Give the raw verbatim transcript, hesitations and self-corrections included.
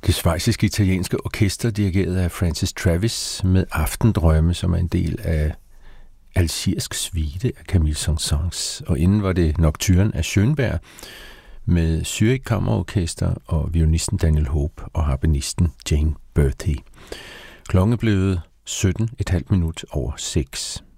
Det schweizisk-italienske orkester, dirigeret af Francis Travis, med Aftendrømme, som er en del af Algiersk Suite af Camille Saint-Saëns. Og inden var det Nocturne af Schönberg, med Zürich Kammerorkester og violinisten Daniel Hope og harpenisten Jane Berthe. Klokken er blevet sytten komma fem minut over seks.